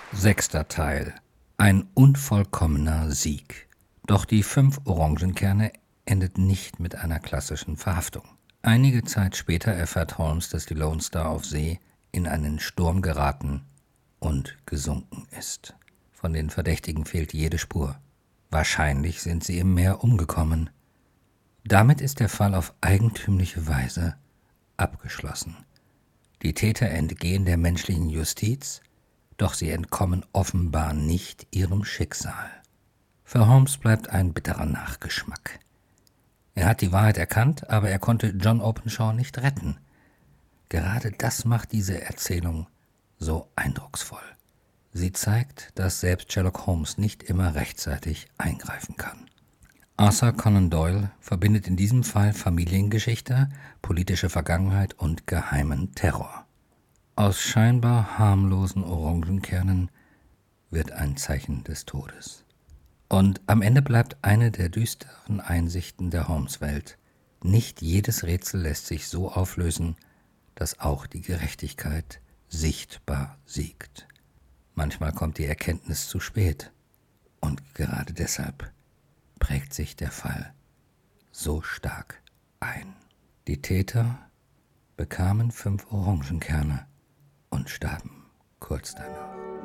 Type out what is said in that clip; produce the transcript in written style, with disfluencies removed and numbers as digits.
Sechster Teil. Ein unvollkommener Sieg. Doch die 5 Orangenkerne endet nicht mit einer klassischen Verhaftung. Einige Zeit später erfährt Holmes, dass die Lone Star auf See in einen Sturm geraten und gesunken ist. Von den Verdächtigen fehlt jede Spur. Wahrscheinlich sind sie im Meer umgekommen. Damit ist der Fall auf eigentümliche Weise abgeschlossen. Die Täter entgehen der menschlichen Justiz, doch sie entkommen offenbar nicht ihrem Schicksal. Für Holmes bleibt ein bitterer Nachgeschmack. Er hat die Wahrheit erkannt, aber er konnte John Openshaw nicht retten. Gerade das macht diese Erzählung so eindrucksvoll. Sie zeigt, dass selbst Sherlock Holmes nicht immer rechtzeitig eingreifen kann. Arthur Conan Doyle verbindet in diesem Fall Familiengeschichte, politische Vergangenheit und geheimen Terror. Aus scheinbar harmlosen Orangenkernen wird ein Zeichen des Todes. Und am Ende bleibt eine der düsteren Einsichten der Holmes-Welt: Nicht jedes Rätsel lässt sich so auflösen, dass auch die Gerechtigkeit sichtbar siegt. Manchmal kommt die Erkenntnis zu spät. Und gerade deshalb prägt sich der Fall so stark ein. Die Täter bekamen 5 Orangenkerne und starben kurz danach.